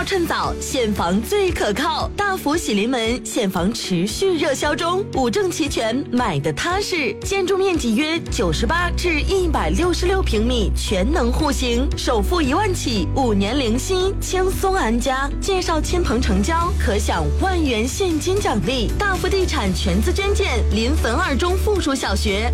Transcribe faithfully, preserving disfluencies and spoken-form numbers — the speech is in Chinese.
要趁早，现房最可靠。大福喜临门现房持续热销中，五证齐全，买的踏实。建筑面积约九十八至一百六十六平米，全能户型，首付一万起，五年零息，轻松安家。介绍亲朋成交，可享万元现金奖励。大福地产全资捐建临汾二中附属小学。